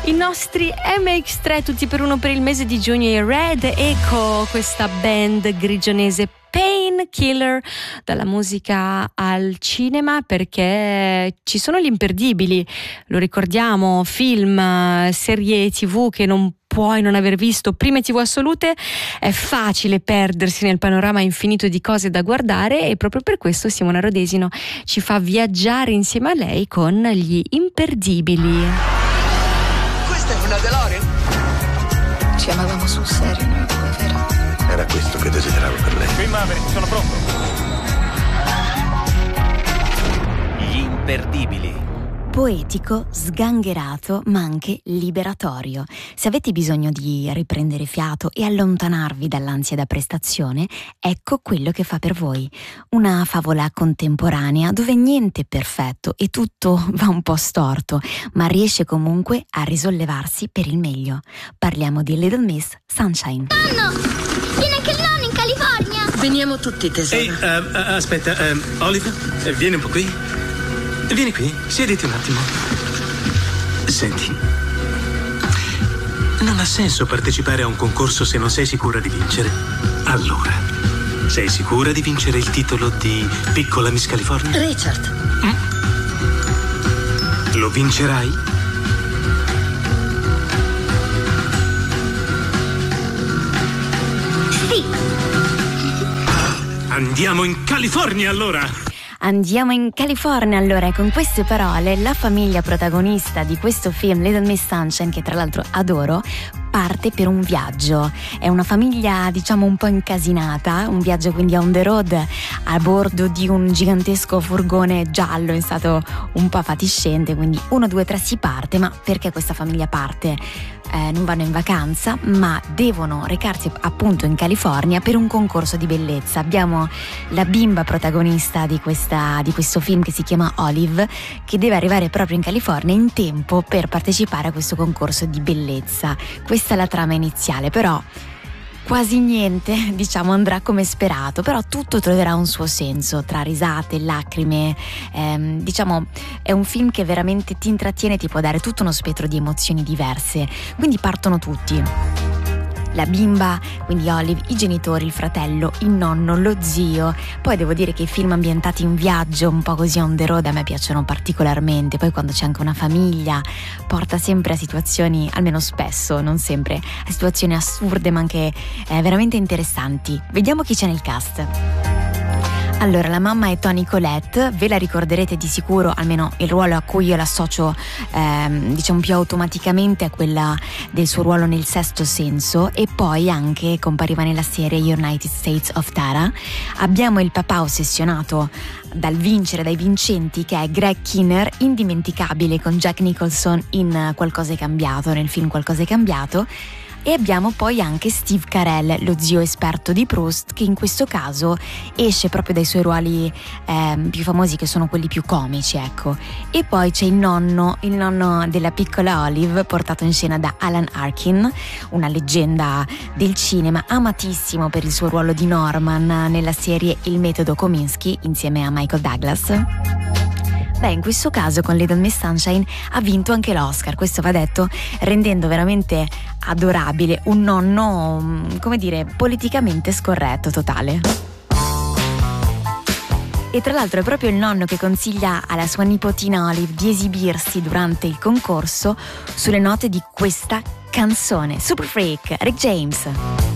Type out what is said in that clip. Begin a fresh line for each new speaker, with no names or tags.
I nostri MX3 tutti per uno per il mese di giugno, i Red Echo, questa band grigionese Painkiller, dalla musica al cinema, perché ci sono gli imperdibili, lo ricordiamo, film, serie TV che non puoi non aver visto, prime TV assolute. È facile perdersi nel panorama infinito di cose da guardare e proprio per questo Simona Rodesino ci fa viaggiare insieme a lei con gli imperdibili.
Questa è una DeLorean?
Ci amavamo sul serio noi due, vero?
Era questo che desideravo per lei.
Qui Maverick, sono pronto.
Gli imperdibili.
Poetico, sgangherato, ma anche liberatorio. Se avete bisogno di riprendere fiato e allontanarvi dall'ansia da prestazione, ecco quello che fa per voi. Una favola contemporanea dove niente è perfetto e tutto va un po' storto, ma riesce comunque a risollevarsi per il meglio. Parliamo di Little Miss Sunshine.
Nonno! Viene anche il nonno in California!
Veniamo tutti, tesoro.
Ehi, aspetta, Olive, vieni un po' qui. Vieni qui, siediti un attimo. Senti, non ha senso partecipare a un concorso se non sei sicura di vincere. Allora, sei sicura di vincere il titolo di Piccola Miss California?
Richard.
Lo vincerai?
Sì!
Andiamo in California allora!
Andiamo in California allora, e con queste parole la famiglia protagonista di questo film Little Miss Sunshine, che tra l'altro adoro, parte per un viaggio. È una famiglia diciamo un po' incasinata, un viaggio quindi on the road a bordo di un gigantesco furgone giallo in stato un po' fatiscente, quindi 1, 2, 3 si parte. Ma perché questa famiglia parte? Non vanno in vacanza, ma devono recarsi appunto in California per un concorso di bellezza. Abbiamo la bimba protagonista di questo film, che si chiama Olive, che deve arrivare proprio in California in tempo per partecipare a questo concorso di bellezza. Questa è la trama iniziale, però quasi niente, diciamo, andrà come sperato, però tutto troverà un suo senso, tra risate, lacrime, diciamo è un film che veramente ti intrattiene, ti può dare tutto uno spettro di emozioni diverse. Quindi partono tutti. La bimba, quindi Olive, i genitori, il fratello, il nonno, lo zio. Poi devo dire che i film ambientati in viaggio, un po' così on the road, a me piacciono particolarmente. Poi quando c'è anche una famiglia, porta sempre a situazioni, almeno spesso, non sempre, a situazioni assurde ma anche veramente interessanti. Vediamo chi c'è nel cast. Allora, la mamma è Toni Collette, ve la ricorderete di sicuro, almeno il ruolo a cui io l'associo diciamo più automaticamente a quella del suo ruolo nel Sesto Senso, e poi anche compariva nella serie United States of Tara. Abbiamo il papà ossessionato dal vincere, dai vincenti, che è Greg Kinnear, indimenticabile con Jack Nicholson in Qualcosa è cambiato, nel film Qualcosa è cambiato. E abbiamo poi anche Steve Carell, lo zio esperto di Proust, che in questo caso esce proprio dai suoi ruoli più famosi, che sono quelli più comici, ecco. E poi c'è il nonno della piccola Olive, portato in scena da Alan Arkin, una leggenda del cinema, amatissimo per il suo ruolo di Norman nella serie Il metodo Kominsky insieme a Michael Douglas. Beh, in questo caso con Little Miss Sunshine ha vinto anche l'Oscar, questo va detto, rendendo veramente adorabile un nonno, come dire, politicamente scorretto totale. E tra l'altro è proprio il nonno che consiglia alla sua nipotina Olive di esibirsi durante il concorso sulle note di questa canzone, Super Freak, Rick James.